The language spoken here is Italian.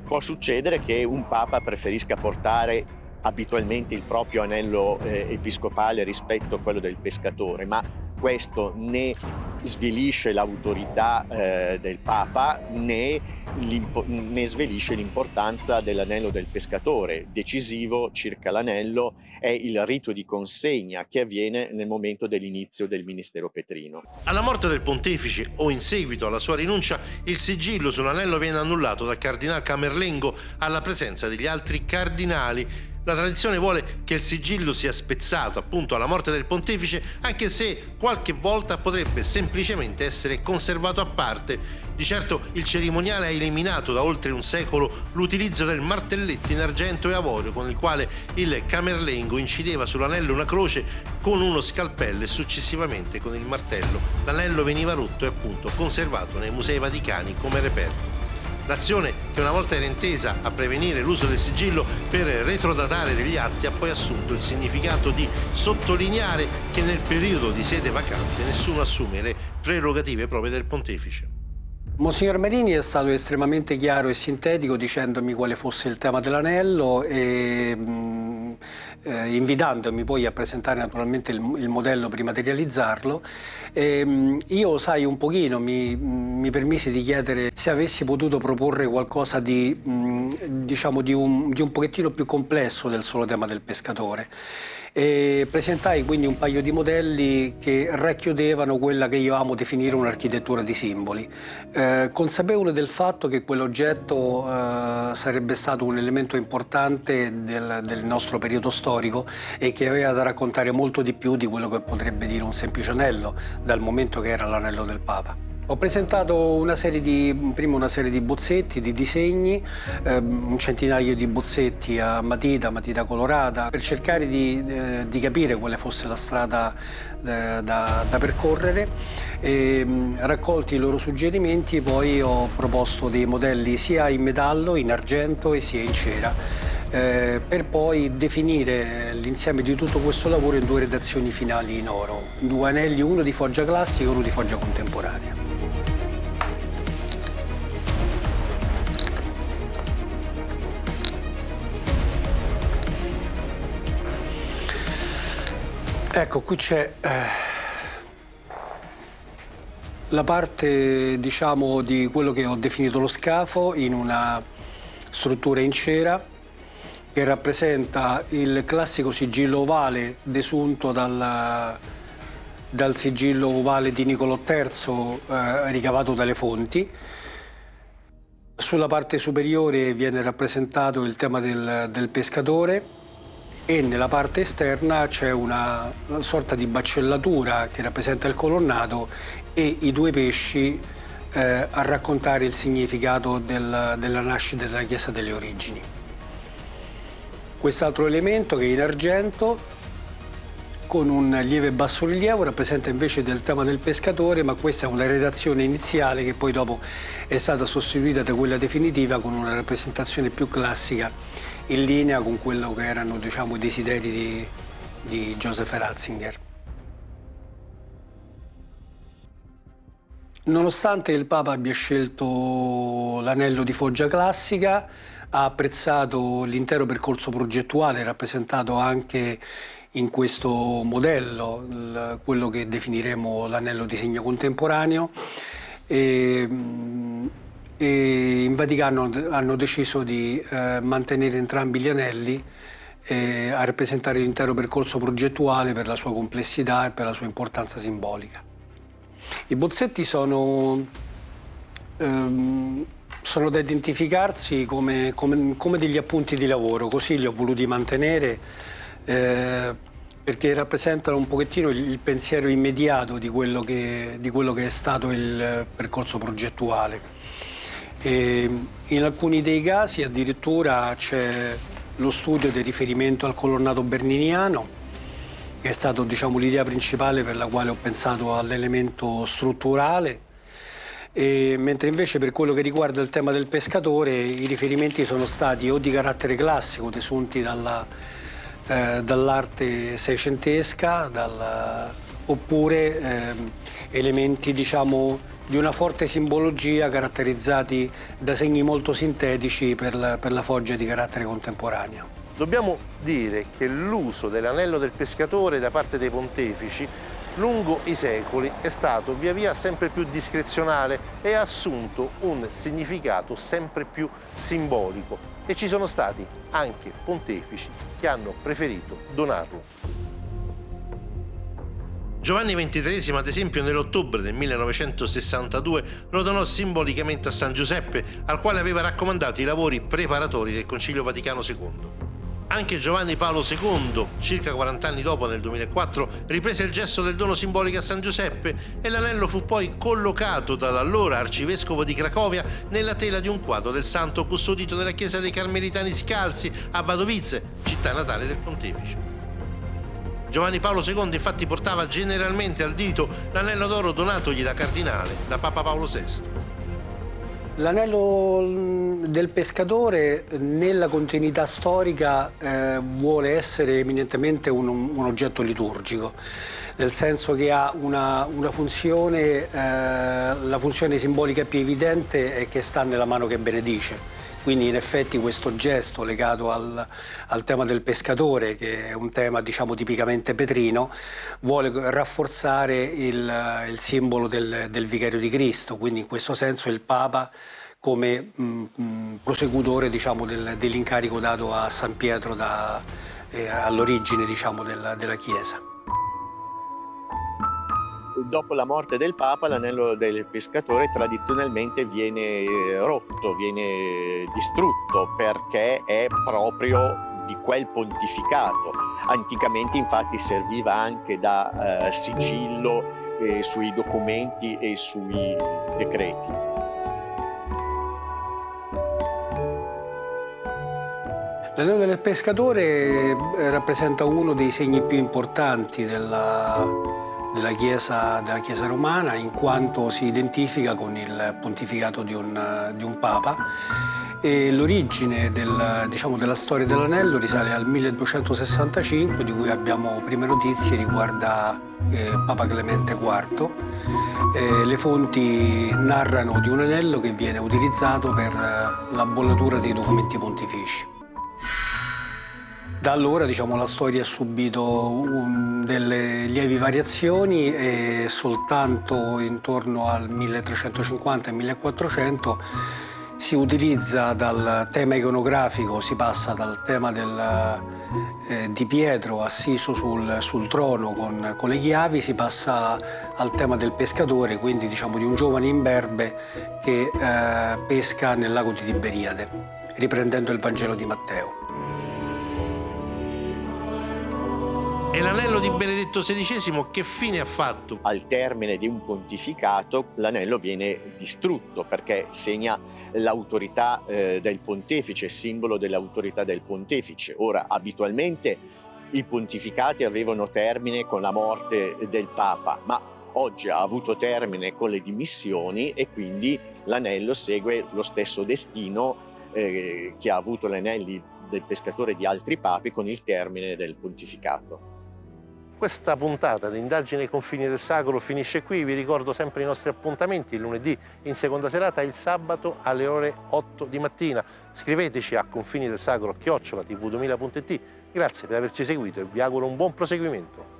Può succedere che un papa preferisca portare abitualmente il proprio anello episcopale rispetto a quello del pescatore, ma questo né svilisce l'autorità del Papa né svelisce l'importanza dell'anello del pescatore. Decisivo circa l'anello è il rito di consegna che avviene nel momento dell'inizio del ministero petrino. Alla morte del pontefice o in seguito alla sua rinuncia, il sigillo sull'anello viene annullato dal cardinal Camerlengo alla presenza degli altri cardinali. La tradizione vuole che il sigillo sia spezzato appunto alla morte del pontefice, anche se qualche volta potrebbe semplicemente essere conservato a parte. Di certo il cerimoniale ha eliminato da oltre un secolo l'utilizzo del martelletto in argento e avorio con il quale il Camerlengo incideva sull'anello una croce con uno scalpello e successivamente con il martello. L'anello veniva rotto e appunto conservato nei musei vaticani come reperto. L'azione, che una volta era intesa a prevenire l'uso del sigillo per retrodatare degli atti, ha poi assunto il significato di sottolineare che nel periodo di sede vacante nessuno assume le prerogative proprie del pontefice. Monsignor Marini è stato estremamente chiaro e sintetico dicendomi quale fosse il tema dell'anello e invitandomi poi a presentare naturalmente il modello prima di realizzarlo. Io, sai, un pochino mi permisi di chiedere se avessi potuto proporre qualcosa di, diciamo, di un pochettino più complesso del solo tema del pescatore. E presentai quindi un paio di modelli che racchiudevano quella che io amo definire un'architettura di simboli, consapevole del fatto che quell'oggetto sarebbe stato un elemento importante del nostro periodo storico e che aveva da raccontare molto di più di quello che potrebbe dire un semplice anello, dal momento che era l'anello del Papa. Ho presentato prima una serie di bozzetti, di disegni, un centinaio di bozzetti a matita colorata, per cercare di capire quale fosse la strada da percorrere. Raccolti i loro suggerimenti, poi ho proposto dei modelli sia in metallo, in argento e sia in cera, per poi definire l'insieme di tutto questo lavoro in due redazioni finali in oro, due anelli, uno di foggia classica e uno di foggia contemporanea. Ecco, qui c'è la parte, diciamo, di quello che ho definito lo scafo in una struttura in cera che rappresenta il classico sigillo ovale desunto dal sigillo ovale di Niccolò III ricavato dalle fonti. Sulla parte superiore viene rappresentato il tema del pescatore e nella parte esterna c'è una sorta di baccellatura che rappresenta il colonnato e i due pesci a raccontare il significato della nascita della Chiesa delle Origini. Quest'altro elemento, che è in argento con un lieve bassorilievo, rappresenta invece del tema del pescatore, ma questa è una redazione iniziale che poi dopo è stata sostituita da quella definitiva con una rappresentazione più classica in linea con quello che erano, diciamo, i desideri di Joseph Ratzinger. Nonostante il Papa abbia scelto l'anello di foggia classica, ha apprezzato l'intero percorso progettuale rappresentato anche in questo modello, quello che definiremo l'anello di segno contemporaneo. E in Vaticano hanno deciso di mantenere entrambi gli anelli a rappresentare l'intero percorso progettuale per la sua complessità e per la sua importanza simbolica. I bozzetti sono da identificarsi come degli appunti di lavoro, così li ho voluti mantenere perché rappresentano un pochettino il pensiero immediato di quello che è stato il percorso progettuale. E in alcuni dei casi addirittura c'è lo studio del riferimento al colonnato berniniano, che è stato, diciamo, l'idea principale per la quale ho pensato all'elemento strutturale, mentre invece per quello che riguarda il tema del pescatore i riferimenti sono stati o di carattere classico, desunti dall'arte seicentesca, oppure elementi, diciamo, di una forte simbologia caratterizzati da segni molto sintetici per la foggia di carattere contemporaneo. Dobbiamo dire che l'uso dell'anello del pescatore da parte dei pontefici lungo i secoli è stato via via sempre più discrezionale e ha assunto un significato sempre più simbolico, e ci sono stati anche pontefici che hanno preferito donarlo. Giovanni XXIII, ad esempio, nell'ottobre del 1962 lo donò simbolicamente a San Giuseppe, al quale aveva raccomandato i lavori preparatori del Concilio Vaticano II. Anche Giovanni Paolo II, circa 40 anni dopo, nel 2004, riprese il gesto del dono simbolico a San Giuseppe, e l'anello fu poi collocato dall'allora arcivescovo di Cracovia nella tela di un quadro del santo custodito nella chiesa dei Carmelitani Scalzi a Wadowice, città natale del pontefice. Giovanni Paolo II infatti portava generalmente al dito l'anello d'oro donatogli da cardinale da Papa Paolo VI. L'anello del pescatore nella continuità storica vuole essere eminentemente un oggetto liturgico, nel senso che ha una funzione, la funzione simbolica più evidente è che sta nella mano che benedice. Quindi in effetti questo gesto legato al tema del pescatore, che è un tema, diciamo, tipicamente petrino, vuole rafforzare il simbolo del vicario di Cristo, quindi in questo senso il Papa come prosecutore, diciamo, dell'incarico dato a San Pietro all'origine, diciamo, della Chiesa. Dopo la morte del Papa, l'anello del pescatore tradizionalmente viene rotto, viene distrutto, perché è proprio di quel pontificato. Anticamente infatti serviva anche da sigillo sui documenti e sui decreti. L'anello del pescatore rappresenta uno dei segni più importanti della Chiesa romana, in quanto si identifica con il pontificato di un Papa, e l'origine della storia dell'anello risale al 1265, di cui abbiamo prime notizie, riguarda Papa Clemente IV. Le fonti narrano di un anello che viene utilizzato per la bollatura dei documenti pontifici. Da allora, diciamo, la storia ha subito delle lievi variazioni, e soltanto intorno al 1350 e 1400 si utilizza dal tema iconografico, si passa dal tema di Pietro assiso sul trono con le chiavi, si passa al tema del pescatore, quindi, diciamo, di un giovane imberbe che pesca nel lago di Tiberiade, riprendendo il Vangelo di Matteo. E l'anello di Benedetto XVI che fine ha fatto? Al termine di un pontificato l'anello viene distrutto, perché segna l'autorità del pontefice, simbolo dell'autorità del pontefice. Ora, abitualmente i pontificati avevano termine con la morte del Papa, ma oggi ha avuto termine con le dimissioni, e quindi l'anello segue lo stesso destino che ha avuto gli anelli del pescatore di altri papi con il termine del pontificato. Questa puntata di Indagine ai confini del sacro finisce qui. Vi ricordo sempre i nostri appuntamenti: il lunedì in seconda serata e il sabato alle ore 8 di mattina. Scriveteci a confinidelsacro@tv2000.it. Grazie per averci seguito e vi auguro un buon proseguimento.